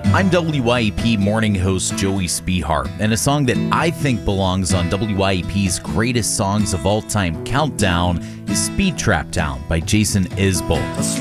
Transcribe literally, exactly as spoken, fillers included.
I'm W Y E P morning host Joey Spehar, and a song that I think belongs on W Y E P's Greatest Songs of All Time Countdown is Speed Trap Town by Jason Isbell.